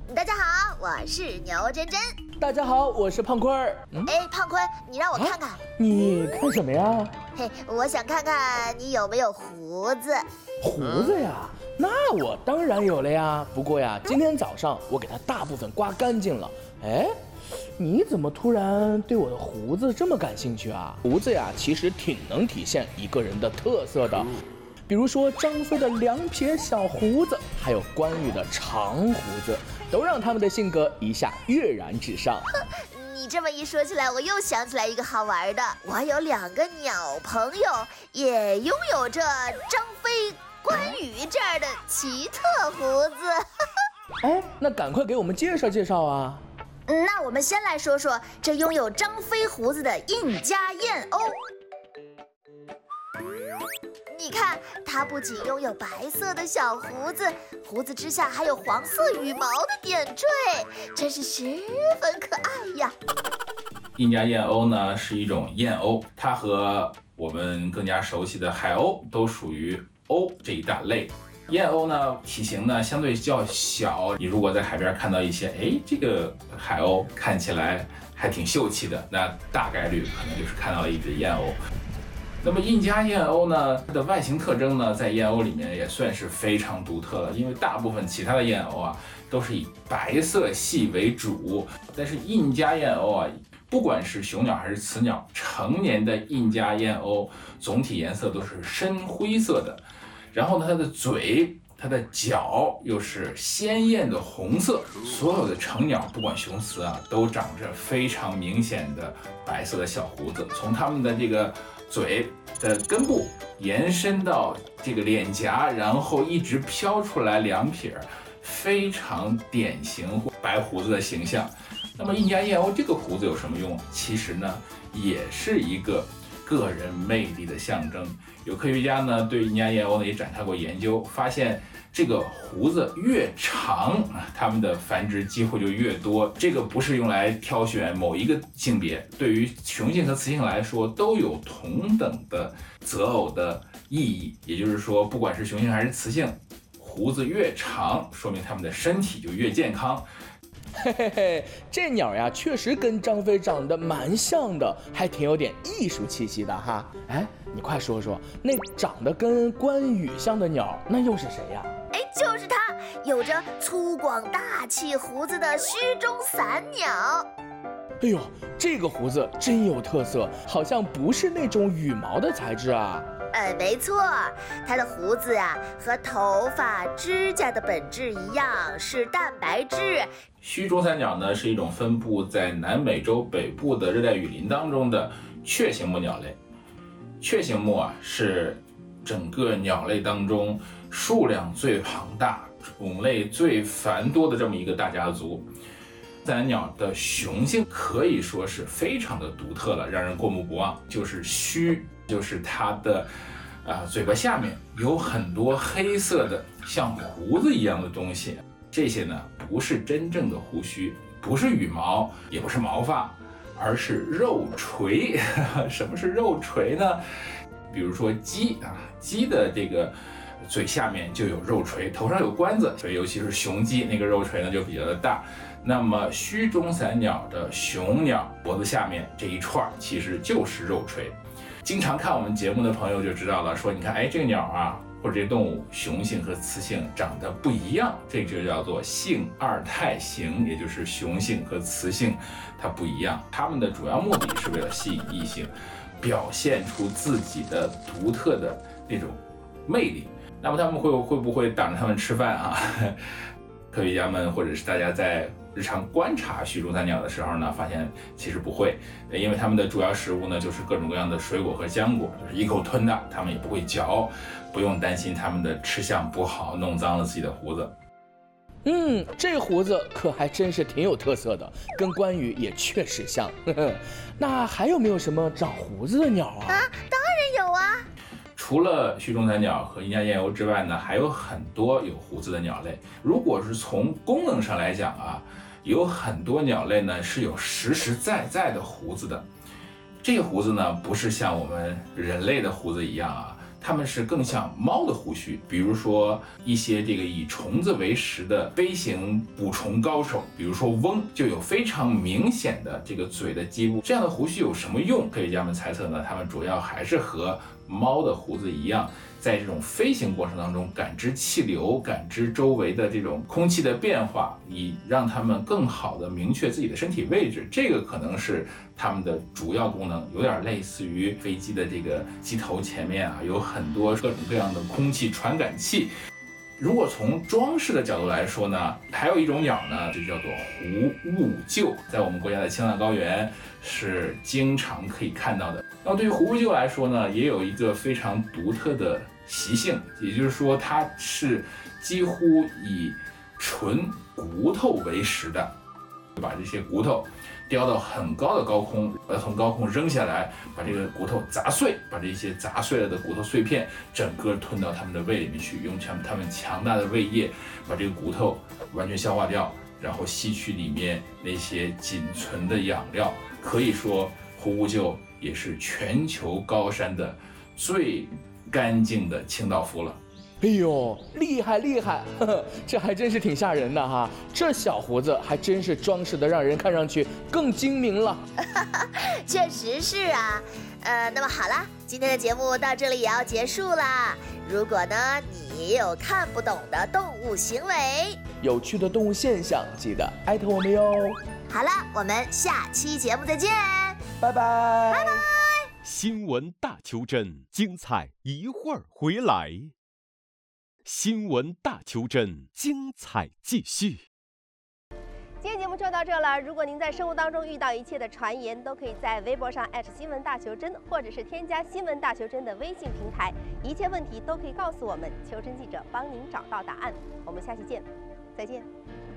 大家好，我是牛真真。 大家好，我是胖坤儿。 胖坤，你让我看看。 你看什么呀？ 我想看看你有没有胡子。 胡子呀？那我当然有了呀。不过呀，今天早上我给它大部分刮干净了。你怎么突然对我的胡子这么感兴趣啊？胡子呀，其实挺能体现一个人的特色的。比如说张飞的2撇小胡子，还有关羽的长胡子，都让他们的性格一下跃然纸上。 你这么一说起来，我又想起来一个好玩的。我有2个鸟朋友，也拥有着张飞、关羽这样的奇特胡子。 那赶快给我们介绍介绍啊！ 那我们先来说说这拥有张飞胡子的印加燕鸥。你看，它不仅拥有白色的小胡子，胡子之下还有黄色羽毛的点缀，真是十分可爱呀。 印加燕鸥呢是一种燕鸥，它和我们更加熟悉的海鸥都属于鸥这一大类。燕鸥呢体型呢相对较小，你如果在海边看到一些这个海鸥看起来还挺秀气的，那大概率可能就是看到了一只燕鸥。那么印加燕鸥呢，它的外形特征呢，在燕鸥里面也算是非常独特了，因为大部分其他的燕鸥啊，都是以白色系为主，但是印加燕鸥啊，不管是雄鸟还是雌鸟，成年的印加燕鸥总体颜色都是深灰色的，然后呢，它的嘴、它的脚又是鲜艳的红色，所有的成鸟不管雄雌啊，都长着非常明显的白色的小胡子，从它们的这个嘴的根部延伸到这个脸颊，然后一直飘出来2撇，非常典型白胡子的形象。那么印加燕鸥这个胡子有什么用？其实呢，也是一个个人魅力的象征。有科学家呢对印加燕鸥呢也展开过研究，发现这个胡子越长，它们的繁殖机会就越多。这个不是用来挑选某一个性别，对于雄性和雌性来说都有同等的择偶的意义。也就是说，不管是雄性还是雌性，胡子越长，说明它们的身体就越健康。 这鸟呀，确实跟张飞长得蛮像的，还挺有点艺术气息的哈。你快说说，那长得跟关羽像的鸟，那又是谁呀？ 就是它，有着粗犷大气胡子的虚中散鸟。 这个胡子真有特色，好像不是那种羽毛的材质啊。 没错，它的胡子呀，和头发、指甲的本质一样，是蛋白质。 须中散鸟呢，是一种分布在南美洲北部的热带雨林当中的雀形目鸟类。雀形目啊，是整个鸟类当中数量最庞大、种类最繁多的这么一个大家族。散鸟的雄性可以说是非常的独特了，让人过目不忘。就是须，就是它的嘴巴下面有很多黑色的像胡子一样的东西，这些呢不是真正的胡须，不是羽毛，也不是毛发，而是肉垂。什么是肉垂呢？比如说鸡的这个嘴下面就有肉垂，头上有冠子，所以尤其是雄鸡那个肉垂呢就比较的大。那么须中散鸟的雄鸟脖子下面这一串其实就是肉垂。经常看我们节目的朋友就知道了，说你看这个鸟啊或者这个动物雄性和雌性长得不一样，这就叫做性二态型，也就是雄性和雌性它不一样。它们的主要目的是为了吸引异性，表现出自己的独特的那种魅力。那么他们会不会挡着他们吃饭啊？科学家们或者是大家在日常观察须中散鸟的时候呢，发现其实不会，因为它们的主要食物呢就是各种各样的水果和浆果，就是一口吞的，它们也不会嚼，不用担心它们的吃相不好弄脏了自己的胡子。 这胡子可还真是挺有特色的，跟关羽也确实像。那还有没有什么长胡子的鸟啊？ 当然有啊。 除了须中散鸟和印加燕鸥之外呢，还有很多有胡子的鸟类。如果是从功能上来讲啊，有很多鸟类呢是有实实在在的胡子的。这个胡子呢，不是像我们人类的胡子一样啊， 它们是更像猫的胡须。比如说一些这个以虫子为食的飞行捕虫高手，比如说翁，就有非常明显的这个嘴的基部。这样的胡须有什么用？科学家们猜测呢，它们主要还是和猫的胡子一样，在这种飞行过程当中感知气流，感知周围的这种空气的变化，以让它们更好的明确自己的身体位置。这个可能是它们的主要功能，有点类似于飞机的这个机头前面啊，有很多各种各样的空气传感器。如果从装饰的角度来说呢，还有一种鸟呢，就叫做狐兀鹫，在我们国家的青藏高原是经常可以看到的。那么对于狐兀鹫来说呢，也有一个非常独特的习性，也就是说它是几乎以纯骨头为食的，把这些骨头叼到很高的高空，从高空扔下来，把这个骨头砸碎，把这些砸碎了的骨头碎片整个吞到它们的胃里面去，用它们强大的胃液把这个骨头完全消化掉，然后吸取里面那些仅存的养料。可以说狐兀鹫也是全球高山的最干净的清道夫了。 哎呦，厉害厉害，呵呵，这还真是挺吓人的哈！这小胡子还真是装饰的让人看上去更精明了。 确实是啊，那么好了，今天的节目到这里也要结束啦。如果呢你有看不懂的动物行为、 有趣的动物现象，记得艾特我们哟。 好了，我们下期节目再见， 拜拜， 拜拜。 新闻大求真，精彩一会儿回来。新闻大求真，精彩继续。 今天节目就到这了。如果您在生活当中遇到一切的传言，都可以在微博上新闻大求真，或者是添加新闻大求真的微信平台，一切问题都可以告诉我们，求真记者帮您找到答案。我们下期见，再见。